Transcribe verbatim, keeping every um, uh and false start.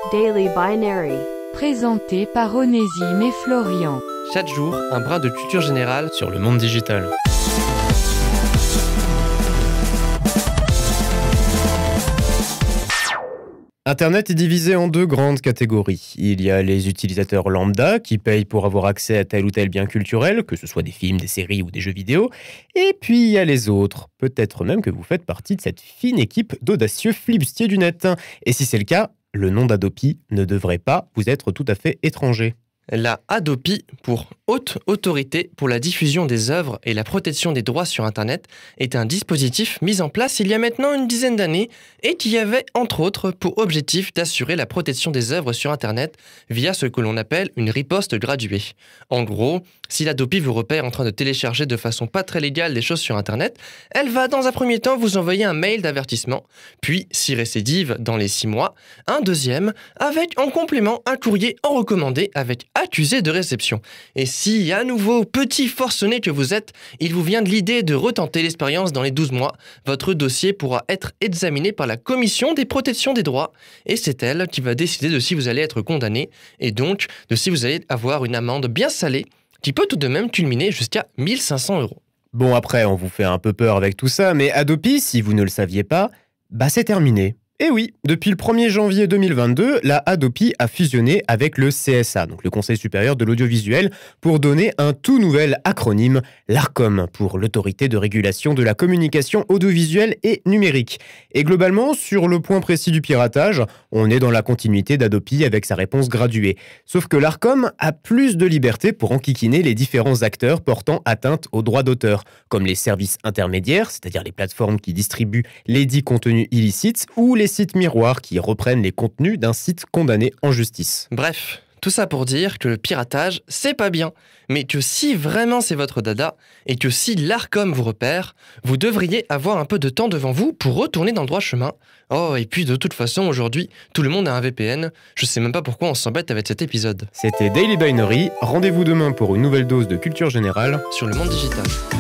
Daily Binary. Présenté par Onésime et Florian. Chaque jour, un brin de culture générale sur le monde digital. Internet est divisé en deux grandes catégories. Il y a les utilisateurs lambda qui payent pour avoir accès à tel ou tel bien culturel, que ce soit des films, des séries ou des jeux vidéo. Et puis il y a les autres. Peut-être même que vous faites partie de cette fine équipe d'audacieux flibustiers du net. Et si c'est le cas, le nom d'Adopi ne devrait pas vous être tout à fait étranger. La Hadopi, pour Haute Autorité pour la diffusion des œuvres et la protection des droits sur Internet, est un dispositif mis en place il y a maintenant une dizaine d'années et qui avait entre autres pour objectif d'assurer la protection des œuvres sur Internet via ce que l'on appelle une riposte graduée. En gros, si l'Hadopi vous repère en train de télécharger de façon pas très légale des choses sur Internet, elle va dans un premier temps vous envoyer un mail d'avertissement, puis, si récidive dans les six mois, un deuxième, avec en complément un courrier en recommandé avec accusé de réception. Et si, à nouveau, petit forcené que vous êtes, il vous vient de l'idée de retenter l'expérience dans les douze mois, votre dossier pourra être examiné par la Commission des protections des droits. Et c'est elle qui va décider de si vous allez être condamné, et donc de si vous allez avoir une amende bien salée, qui peut tout de même culminer jusqu'à mille cinq cents euros. Bon, après, on vous fait un peu peur avec tout ça, mais Hadopi, si vous ne le saviez pas, bah c'est terminé. Et oui, depuis le premier janvier deux mille vingt-deux, la Hadopi a fusionné avec le C S A, donc le Conseil supérieur de l'audiovisuel, pour donner un tout nouvel acronyme, l'ARCOM, pour l'autorité de régulation de la communication audiovisuelle et numérique. Et globalement, sur le point précis du piratage, on est dans la continuité d'Hadopi avec sa réponse graduée. Sauf que l'ARCOM a plus de liberté pour enquiquiner les différents acteurs portant atteinte aux droits d'auteur, comme les services intermédiaires, c'est-à-dire les plateformes qui distribuent les dits contenus illicites, ou les sites miroirs qui reprennent les contenus d'un site condamné en justice. Bref, tout ça pour dire que le piratage, c'est pas bien, mais que si vraiment c'est votre dada, et que si l'ARCOM vous repère, vous devriez avoir un peu de temps devant vous pour retourner dans le droit chemin. Oh, et puis de toute façon, aujourd'hui, tout le monde a un V P N, je sais même pas pourquoi on s'embête avec cet épisode. C'était Daily Binary, rendez-vous demain pour une nouvelle dose de culture générale sur le monde digital.